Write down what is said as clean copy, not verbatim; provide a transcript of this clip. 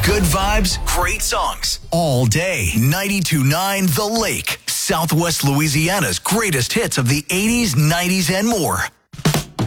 Good vibes, great songs. All day, 92.9 The Lake. Southwest Louisiana's greatest hits of the 80s, 90s, and more.